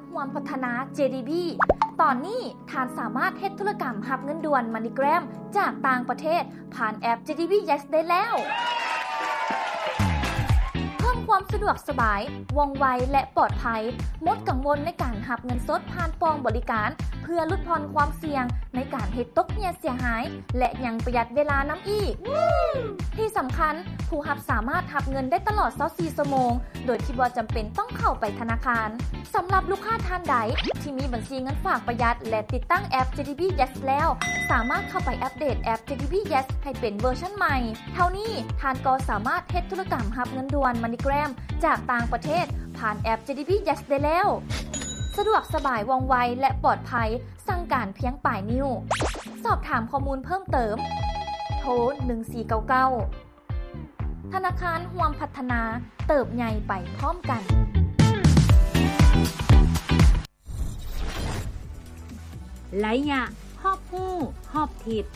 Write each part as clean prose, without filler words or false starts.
ร่วมพัฒนา JDB ตอนนี้ท่านสามารถเฮ็ดธุรกรรมรับเงินด่วน MoneyGram จากต่างประเทศผ่านแอป JDB Yes ได้แล้วเพิ่มความสะดวกสบายว่องไวและปลอดภัยลดกังวลในการรับเงินสดผ่านปองบริการเพื่อลดผ่อนความเสี่ยงในการเฮ็ดตกเหี่ยเสียหายและยังประหยัดเวลานำอีกที่สำคัญผู้รับสามารถรับเงินได้ตลอด24ชั่วโมงโดยที่บ่จำเป็นต้องเข้าไปธนาคารสำหรับลูกค้าท่านใดที่มีบัญชีเงินฝากประหยัดและติดตั้งแอป JDB Yes แล้วสามารถเข้าไปอัปเดตแอป JDB Yes ให้เป็นเวอร์ชันใหม่เท่านี้ท่านก็สามารถเฮ็ดธุรกรรมรับเงินด่วน MoneyGram จากต่างประเทศผ่านแอป JDB Yes ได้แล้วสะดวกสบายว่องไวและปลอดภัยสั่งการเพียงปลายนิ้วสอบถามข้อมูลเพิ่มเติมโทร1499ธนาคารร่วมพัฒนาเติบใหญ่ไปพร้อมกันไหลยะฮอบฮู้ฮอบทิศ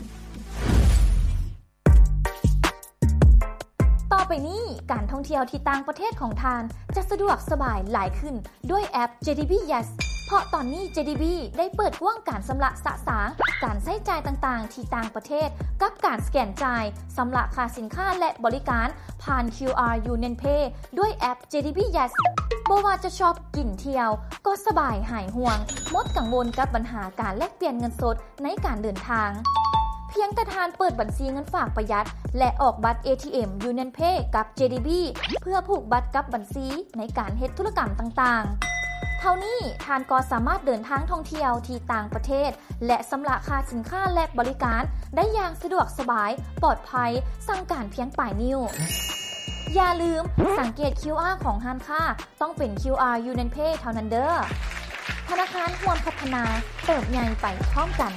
ต่อไปนี้การท่องเที่ยวที่ต่างประเทศของทานจะสะดวกสบายหลายขึ้นด้วยแอป JDB Yes เพราะตอนนี้ JDB ได้เปิดกว้างการชำระสะสางการใช้จ่ายต่างๆที่ต่างประเทศกับการสแกนจ่ายชำระค่าสินค้าและบริการผ่าน QR UnionPay ด้วยแอป JDB Yes บ่ว่าจะชอบกินเที่ยวก็สบายหายห่วงหมดกังวลกับปัญหาการแลกเปลี่ยนเงินสดในการเดินทางเพียงแต่ทานเปิดบัญชีเงินฝากประหยัดและออกบัตร ATM UnionPay กับ JDB เพื่อผูกบัตรกับบัญชีในการเฮ็ดธุรกรรมต่างๆเท่านี้ทานก็สามารถเดินทางท่องเที่ยวที่ต่างประเทศและชำระค่าสินค้าและบริการได้อย่างสะดวกสบายปลอดภัยสั่งการเพียงปลายนิ้วอย่าลืมสังเกต QR ของร้านค้าต้องเป็น QR UnionPay เท่านั้นเด้อธนาคารร่วมพัฒนาเติบใหญ่ไปพร้อมกัน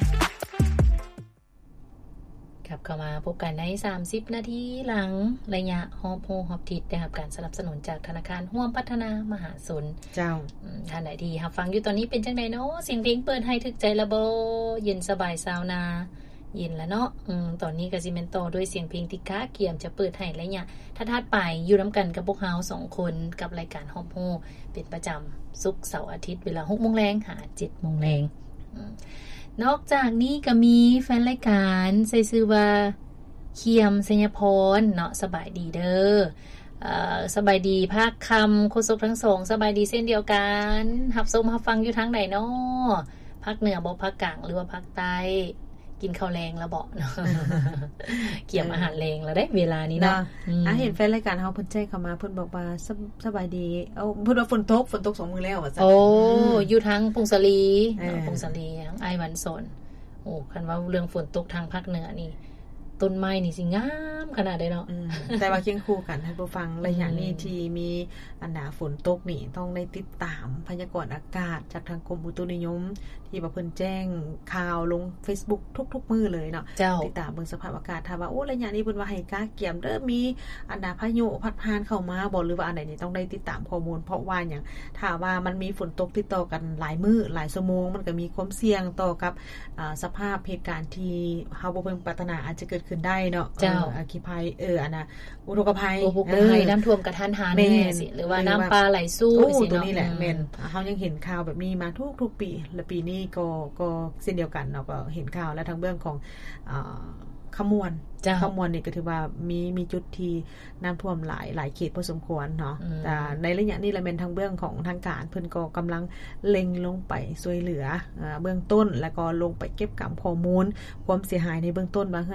ครับเข้ามาพบกันใน30นาทีหลังระยะฮอบโฮฮอบทิศได้รับการสนับสนุนจากธนาคารร่วมพัฒนามหาชนเจ้าท่านใดที่รับฟังอยู่ตอนนี้เป็นจังได๋เนาะเสียงเพลงเปิดให้ถึกใจละบ่เย็นสบายซาวนาเย็นแล้วเนาะตอนนี้ก็สิแม่นต่อด้วยเสียงเพลงที่ค้าเกี่ยมจะเปิดให้ระยะถัดๆไปอยู่นํากันกับพวกเฮา2คนกับรายการฮอบโฮเป็นประจำศุกร์เสาร์อาทิตย์เวลา 6:00 นหา 7:00 นนอกจากนี้ก็มีแฟนรายการใส่ชื่อว่าเคียมสัญญพรเนาะสบายดีเด้อสบายดีภาคคำโฆษกทั้งสองสบายดีเช่นเดียวกันรับชมรับฟังอยู่ทางไหนเนาะภาคเหนือบ่ภาคกลางหรือว่าภาคใต้กินข้าวแรงแล้วบ่เนาะเกี่ยมอาหารแรงแล้วได้เวลานี้เนาะเห็นแฟนรายการเฮาเพิ่นแจ้งเข้ามาเพิ่นบอกว่าสบายดีเอาเพิ่นว่าฝนตก2มื้อแล้วว่าซั่นโอ้อยู่ทางพงศลีพงศลีทางไอวันสนโอ้คันว่าเรื่องฝนตกทางภาคเหนือนี่ต้นไม้นี่สิงามขนาดใดเนาะแต่ว่าเคียงคู่กันให้ผู้ฟังระยะนี้ที่มีอันดาฝนตกนี่ต้องได้ติดตามพยากรณ์อากาศจากทางกรมอุตุนิยมที่ว่าเพิ่นแจ้งข่าวลง Facebook ทุกๆมื้อเลยเนาะติดตามเบิ่งสภาพอากาศถ้าว่าโอ้ระยะนี้เพิ่นว่าให้กาเกี่ยมเด้อมีอันดาพายุพัดผ่านเข้ามาบ่หรือว่าอันใดนี่ต้องได้ติดตามข้อมูลเพราะว่าหยังถ้าว่ามันมีฝนตกติดต่อกันหลายมื้อหลายชั่วโมงมันก็มีความเสี่ยงต่อกับสภาพเหตุการณ์ที่เฮาบ่เพิ่งปรารถนาอาจจะเกิดขึ้นได้เนาะอัคคีภัยอันน่ะอุทกภัยน้ำท่วมกระทันหันสิหรือว่าน้ำปลาไหลสู้สิเนาะตัวนี้แหละแม่นเฮายังเห็นข่าวแบบนี้มาทุกๆปีและปีนี้ก็เช่นเดียวกันเนาะก็เห็นข่าวและทั้งเรื่องของขมวนนี่ก็ถือว่ามีจุดที่น้ำท่วมหลายเขตพอสมควรเนาะแต่ในระยะนี้ละแม่นทางเบื้องของทางการเพิ่นก็กำลังเล็งลงไปช่วยเหลือเบื้องต้นแล้วก็ลงไปเก็บกำข้อมูลความเสียหายในเบื้องต้นว่า